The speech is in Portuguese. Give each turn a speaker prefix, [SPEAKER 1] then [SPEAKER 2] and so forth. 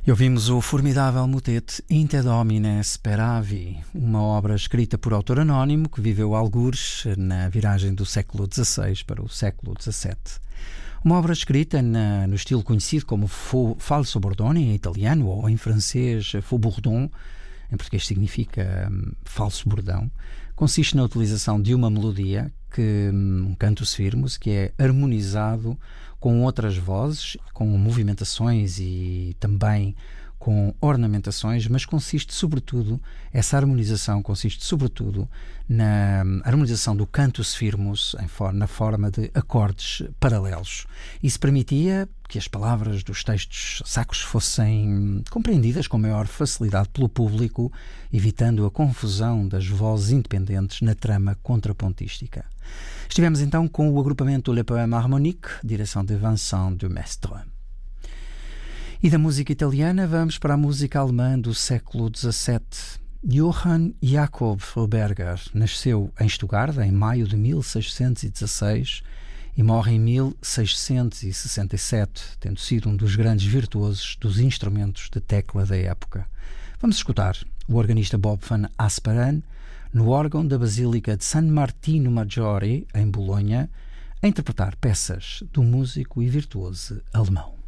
[SPEAKER 1] E ouvimos o formidável motete Inte Domine Speravi, uma obra escrita por autor anónimo que viveu algures na viragem do século XVI para o século XVII. Uma obra escrita no estilo conhecido como falso bordone em italiano, ou em francês faux bourdon, em português significa falso bordão. Consiste na utilização de uma melodia, um cantus firmus, que é harmonizado com outras vozes, com movimentações e também com ornamentações, mas essa harmonização consiste sobretudo na harmonização do cantus firmus na forma de acordes paralelos. Isso permitia que as palavras dos textos sacros fossem compreendidas com maior facilidade pelo público, evitando a confusão das vozes independentes na trama contrapontística. Estivemos então com o agrupamento Le Poème Harmonique, direção de Vincent Dumestre. E da música italiana vamos para a música alemã do século XVII. Johann Jakob Froberger nasceu em Stuttgart em maio de 1616 e morre em 1667, tendo sido um dos grandes virtuosos dos instrumentos de tecla da época. Vamos escutar o organista Bob van Asperen no órgão da Basílica de San Martino Maggiore, em Bolonha, a interpretar peças do músico e virtuoso alemão.